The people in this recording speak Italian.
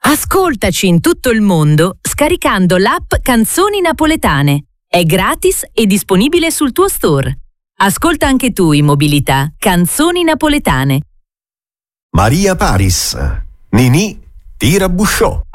Ascoltaci in tutto il mondo scaricando l'app Canzoni Napoletane. È gratis e disponibile sul tuo store. Ascolta anche tu in mobilità Canzoni Napoletane. Maria Paris, Nini Tirabusciò.